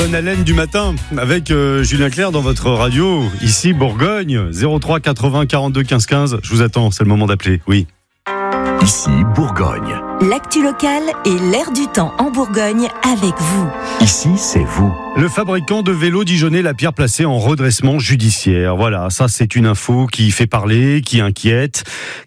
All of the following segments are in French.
bonne haleine du matin avec Julien Clerc dans votre radio, ici Bourgogne, 03 80 42 15 15. Je vous attends, c'est le moment d'appeler, oui. Ici Bourgogne. L'actu locale et l'air du temps en Bourgogne avec vous. Ici, c'est vous. Le fabricant de vélos dijonnais Lapierre placé en redressement judiciaire. Voilà, ça c'est une info qui fait parler, qui inquiète.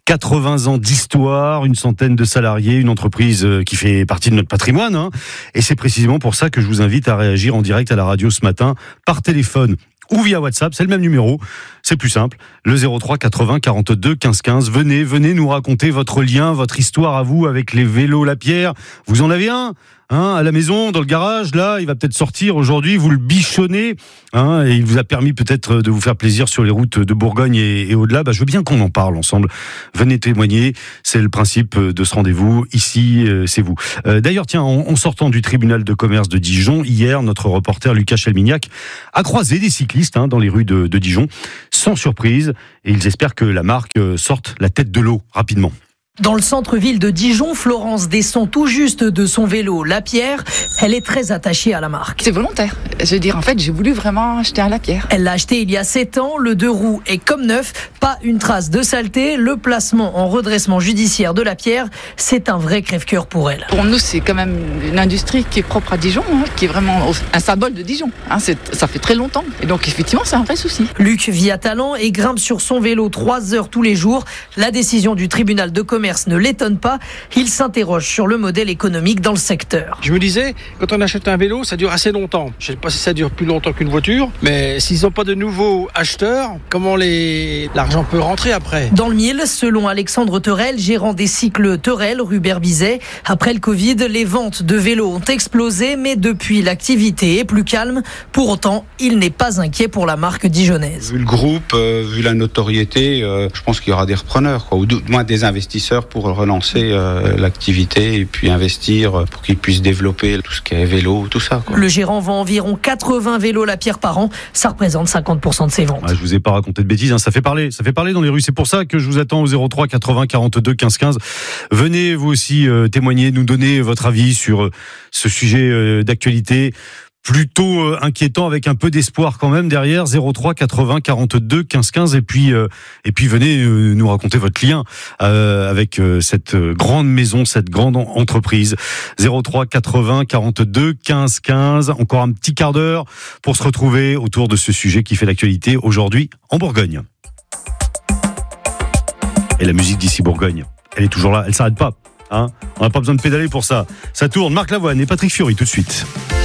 80 ans d'histoire, une centaine de salariés, une entreprise qui fait partie de notre patrimoine. Hein. Et c'est précisément pour ça que je vous invite à réagir en direct à la radio ce matin, par téléphone ou via WhatsApp, c'est le même numéro, c'est plus simple, le 03 80 42 15 15. Venez nous raconter votre lien, votre histoire à vous avec les vélos Lapierre. Vous en avez un à la maison, dans le garage, là, il va peut-être sortir aujourd'hui, vous le bichonnez, et il vous a permis peut-être de vous faire plaisir sur les routes de Bourgogne et au-delà. Je veux bien qu'on en parle ensemble. Venez témoigner, c'est le principe de ce rendez-vous. Ici, c'est vous. D'ailleurs, tiens, en sortant du tribunal de commerce de Dijon, hier, notre reporter Lucas Chelmignac a croisé des cyclistes dans les rues de Dijon, sans surprise, et ils espèrent que la marque sorte la tête de l'eau rapidement. Dans le centre-ville de Dijon, Florence descend tout juste de son vélo Lapierre. Elle est très attachée à la marque. C'est volontaire. Je veux dire, en fait, j'ai voulu vraiment acheter un Lapierre. Elle l'a acheté il y a 7 ans. Le 2 roues est comme neuf. Pas une trace de saleté. Le placement en redressement judiciaire de Lapierre, c'est un vrai crève-cœur pour elle. Pour nous, c'est quand même une industrie qui est propre à Dijon, qui est vraiment un symbole de Dijon. Ça fait très longtemps. Et donc, effectivement, c'est un vrai souci. Luc vit à Talent et grimpe sur son vélo 3 heures tous les jours. La décision du tribunal de commerce ne l'étonne pas. Il s'interroge sur le modèle économique dans le secteur. Je me disais, quand on achète un vélo, ça dure assez longtemps. Je ne sais pas si ça dure plus longtemps qu'une voiture, mais s'ils n'ont pas de nouveaux acheteurs, comment l'argent peut rentrer après ? Dans le mille, selon Alexandre Terrel, gérant des cycles Terrel, rue Berbizet, après le Covid, les ventes de vélos ont explosé, mais depuis, l'activité est plus calme. Pour autant, il n'est pas inquiet pour la marque dijonnaise. Vu le groupe, vu la notoriété, je pense qu'il y aura des repreneurs, ou du moins des investisseurs pour relancer l'activité et puis investir pour qu'ils puissent développer tout ce qui est vélo, tout ça. Le gérant vend environ 80 vélos Lapierre par an. Ça représente 50% de ses ventes. Je vous ai pas raconté de bêtises, ça fait parler dans les rues. C'est pour ça que je vous attends au 03 80 42 15 15. Venez vous aussi témoigner, nous donner votre avis sur ce sujet d'actualité. Plutôt inquiétant, avec un peu d'espoir quand même derrière. 03 80 42 15 15 et puis venez nous raconter votre lien avec cette grande maison, cette grande entreprise. 03 80 42 15 15. Encore un petit quart d'heure pour se retrouver autour de ce sujet qui fait l'actualité aujourd'hui en Bourgogne. Et la musique d'ici Bourgogne, elle est toujours là, elle s'arrête pas. On n'a pas besoin de pédaler pour ça. Ça tourne. Marc Lavoine et Patrick Fiori tout de suite.